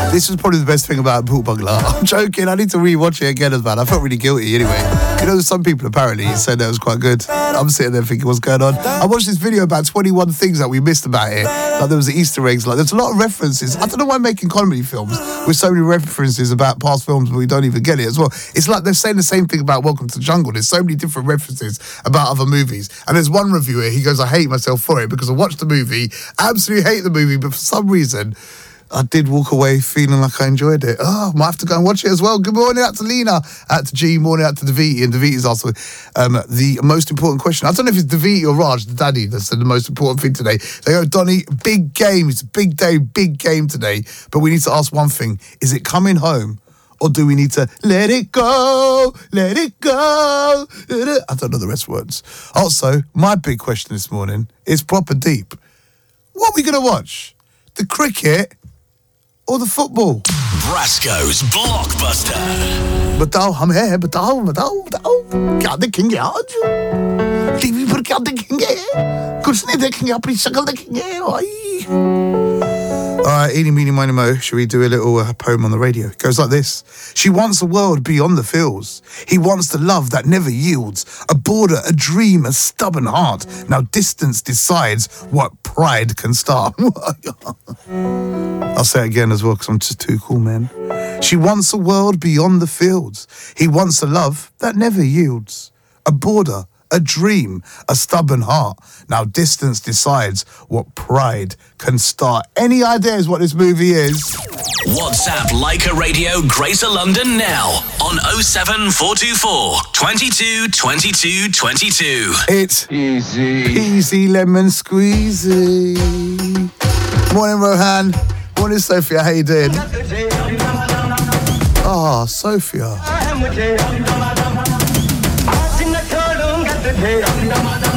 This was probably the best thing about Bhoot Bangla. I'm joking, I need to re-watch it again, man. I felt really guilty anyway. You know, some people apparently said that was quite good. I'm sitting there thinking, what's going on? I watched this video about 21 things that we missed about it. Like there was the Easter eggs, like there's a lot of references. I don't know why I'm making comedy films with so many references about past films, but we don't even get it as well. It's like they're saying the same thing about Welcome to the Jungle. There's so many different references about other movies. And there's one reviewer, he goes, I hate myself for it because I watched the movie, absolutely hate the movie, but for some reason, I did walk away feeling like I enjoyed it. Oh, might have to go and watch it as well. Good morning out to Lena, out to G, morning out to Daviti. And Daviti's also the most important question. I don't know if it's Daviti or Raj, the daddy, that said the most important thing today. They go, Donny, big game. It's a big day, big game today. But we need to ask one thing. Is it coming home? Or do we need to let it go, let it go? I don't know the rest words. Also, my big question this morning is proper deep. What are we going to watch? The cricket or the football? Brasco's Blockbuster. बताओ हम हैं बताओ क्या देखेंगे आज TV पर क्या देखेंगे कुछ नहीं देखेंगे अपनी शक्ल देखेंगे भाई. Alright, eeny, meeny, miny, mo. Should we do a little poem on the radio? It goes like this. She wants a world beyond the fields. He wants the love that never yields. A border, a dream, a stubborn heart. Now distance decides what pride can start. I'll say it again as well because I'm just too cool, man. She wants a world beyond the fields. He wants a love that never yields. A border, a dream, a stubborn heart. Now distance decides what pride can start. Any ideas what this movie is? WhatsApp Leica Radio Greater London now on 07424 22 22 22. It's Easy Lemon Squeezy. Morning, Rohan. Morning, Sophia. How you doing? Oh, Sophia.